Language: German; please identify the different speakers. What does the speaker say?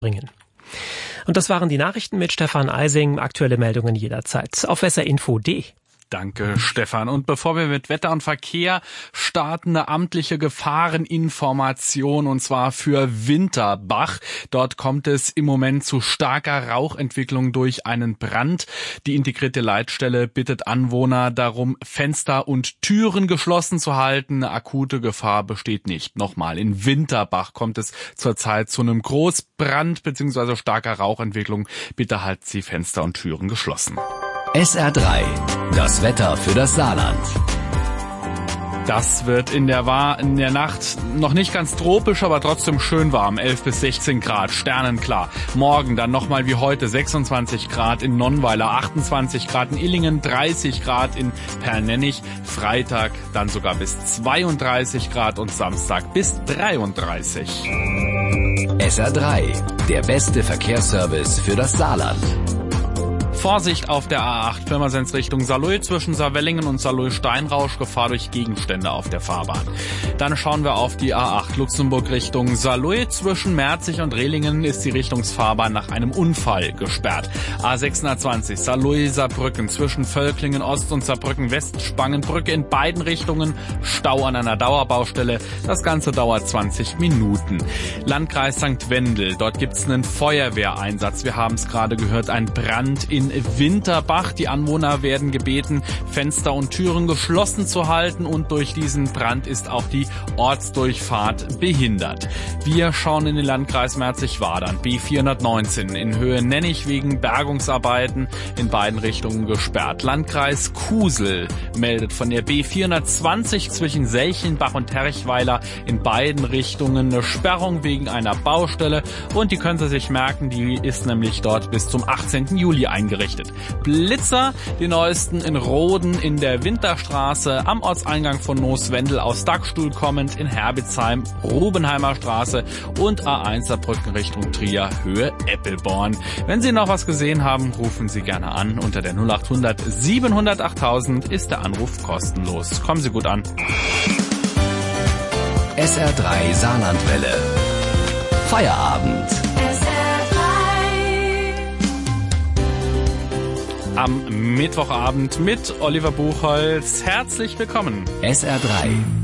Speaker 1: bringen. Und das waren die Nachrichten mit Stefan Eising. Aktuelle Meldungen jederzeit auf wsrinfo.de.
Speaker 2: Danke, Stefan. Und bevor wir mit Wetter und Verkehr starten, eine amtliche Gefahreninformation, und zwar für Winterbach. Dort kommt es im Moment zu starker Rauchentwicklung durch einen Brand. Die integrierte Leitstelle bittet Anwohner darum, Fenster und Türen geschlossen zu halten. Eine akute Gefahr besteht nicht. Nochmal, in Winterbach kommt es zurzeit zu einem Großbrand bzw. starker Rauchentwicklung. Bitte halten Sie Fenster und Türen geschlossen.
Speaker 3: SR3, das Wetter für das Saarland.
Speaker 2: Das wird in der Nacht noch nicht ganz tropisch, aber trotzdem schön warm. 11 bis 16 Grad, sternenklar. Morgen dann nochmal wie heute 26 Grad in Nonnweiler, 28 Grad in Illingen, 30 Grad in Pernennig. Freitag dann sogar bis 32 Grad und Samstag bis 33.
Speaker 3: SR3, der beste Verkehrsservice für das Saarland.
Speaker 2: Vorsicht auf der A8 Pirmasens Richtung Saarlouis zwischen Saarwellingen und Saarlouis-Steinrausch, Gefahr durch Gegenstände auf der Fahrbahn. Dann schauen wir auf die A8 Luxemburg Richtung Saarlouis zwischen Merzig und Rehlingen ist die Richtungsfahrbahn nach einem Unfall gesperrt. A620 Saarlouis-Saarbrücken zwischen Völklingen Ost und Saarbrücken West, Spangenbrücke in beiden Richtungen, Stau an einer Dauerbaustelle. Das Ganze dauert 20 Minuten. Landkreis St. Wendel, dort gibt's einen Feuerwehreinsatz. Wir haben es gerade gehört, ein Brand in Winterbach. Die Anwohner werden gebeten, Fenster und Türen geschlossen zu halten, und durch diesen Brand ist auch die Ortsdurchfahrt behindert. Wir schauen in den Landkreis Merzig-Wadern. B419 in Höhe Nennig wegen Bergungsarbeiten in beiden Richtungen gesperrt. Landkreis Kusel meldet von der B420 zwischen Selchenbach und Terchweiler in beiden Richtungen eine Sperrung wegen einer Baustelle, und die können Sie sich merken, die ist nämlich dort bis zum 18. Juli eingerichtet. Blitzer, die neuesten in Roden in der Winterstraße, am Ortseingang von Nooswendel aus Dachstuhl kommend in Herbitzheim, Rubenheimer Straße und A1 Saarbrücken Richtung Trier, Höhe Eppelborn. Wenn Sie noch was gesehen haben, rufen Sie gerne an. Unter der 0800 700 8000 ist der Anruf kostenlos. Kommen Sie gut an.
Speaker 3: SR3 Saarlandwelle. Feierabend.
Speaker 2: Am Mittwochabend mit Oliver Buchholz. Herzlich willkommen.
Speaker 3: SR3